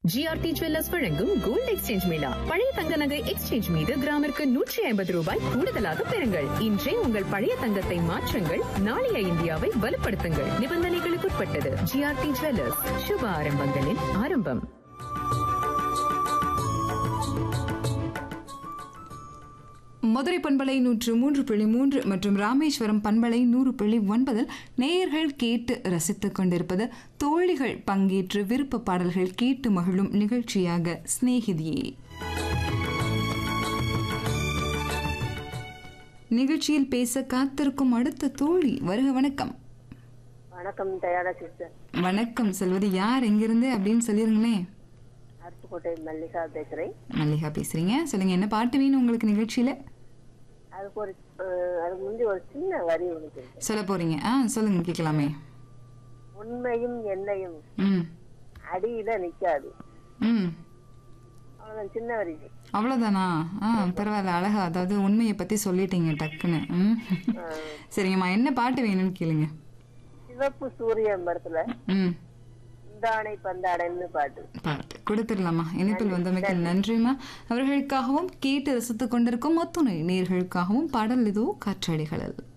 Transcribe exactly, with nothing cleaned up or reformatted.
GRT jewellers வழங்கும் gold exchange Mela. பழைய தங்க நகை எக்ஸ்சேஞ்ச் மீது கிராமிற்கு நூற்றி ஐம்பது ரூபாய் கூடுதலாக பெறுங்கள். இன்றே உங்கள் பழைய தங்கத்தை மாற்றுங்கள், நாளைய இந்தியாவை வலுப்படுத்துங்கள். நிபந்தனைகளுக்குட்பட்டது. ஜிஆர்டி ஜுவல்லர்ஸ், சுப ஆரம்பங்களின் ஆரம்பம். மதுரை பண்பலை நூற்று மூன்று புள்ளி மூன்று மற்றும் ராமேஸ்வரம் பண்பலை நூறு புள்ளி ஒன்பதில் நேயர்கள் கேட்டு ரசித்துக் கொண்டிருப்பது தோழிகள் பங்கேற்று விருப்ப பாடல்கள் கேட்டு மகிழும் நிகழ்ச்சியாக ஸ்நேகிதியே. நிகழ்ச்சியில் பேச காத்திருக்கும் அடுத்த தோழி வருக. வணக்கம். வணக்கம் தயாரா சிஸ்டர். வணக்கம் சொல்வது யார், எங்கிருந்து அப்படின்னு சொல்லிருங்களேன். அருப்புக்கோட்டை மல்லிகா பேசுறேன். மல்லிகா பேசுறீங்க, சொல்லுங்க என்ன பாட்டு வேணும் உங்களுக்கு நிகழ்ச்சியில? அதுக்கு ஒரு அதுக்கு முந்தி ஒரு சின்ன வரி ஒன்று சொல்ல போறீங்க. ஆ சொல்லுங்க, கேட்கலாமே. உண்மையும் எண்ணையும் ம் அடியில நிக்காது. ம் அவ்வளவுதான், சின்ன வரி. அவ்வளோதானா? ஆ பரவாயில்ல, அழகா. அதாவது உண்மையை பத்தி சொல்லிட்டீங்க டக்குன்னு. ம் சரிங்கம்மா, என்ன பாட்டு வேணும்னு கேளுங்க. சிவப்பு சூரியன் படத்துல ம் இந்தானை பந்தாடைன்னு பாட்டு பாட்டு கொடுத்துடலாமா? இணைப்பில் வந்தமைக்கு நன்றிமா. அவர்களுக்காகவும் கேட்டு ரசித்துக் கொண்டிருக்கும் அத்துணை நேர்களுக்காகவும் பாடல் இதோ காற்றடிகளில்.